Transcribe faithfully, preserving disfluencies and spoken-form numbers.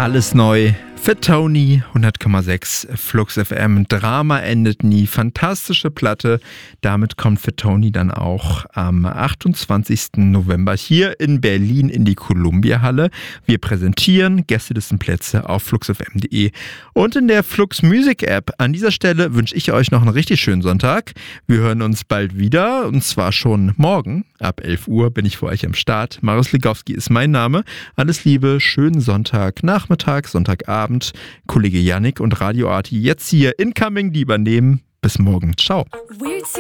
Alles neu. Für Tony, hundert Komma sechs, Flux F M, Drama endet nie, fantastische Platte. Damit kommt für Tony dann auch am achtundzwanzigsten November hier in Berlin in die Columbia-Halle. Wir präsentieren Gästelistenplätze auf flux f m punkt d e und in der Flux Music App. An dieser Stelle wünsche ich euch noch einen richtig schönen Sonntag. Wir hören uns bald wieder und zwar schon morgen. Ab elf Uhr bin ich für euch am Start. Marius Ligowski ist mein Name. Alles Liebe, schönen Sonntagnachmittag, Sonntagabend. Kollege Yannick und Radio Arti jetzt hier incoming, die übernehmen. Bis morgen. Ciao. Weird